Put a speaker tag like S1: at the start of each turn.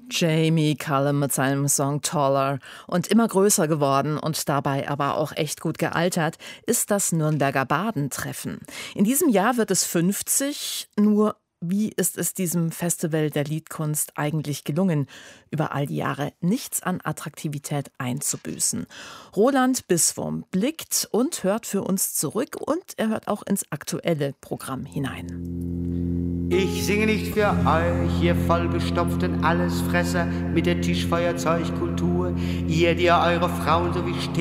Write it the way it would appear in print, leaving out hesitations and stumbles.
S1: Jamie Cullum mit seinem Song Taller. Und immer größer geworden und dabei aber auch echt gut gealtert ist das Nürnberger Badentreffen. In diesem Jahr wird es 50, nur wie ist es diesem Festival der Liedkunst eigentlich gelungen, über all die Jahre nichts an Attraktivität einzubüßen? Roland Biswurm blickt und hört für uns zurück und er hört auch ins aktuelle Programm hinein.
S2: Ich singe nicht für euch, ihr vollgestopften Allesfresser mit der Tischfeuerzeugkultur, ihr, die eure Frauen so wie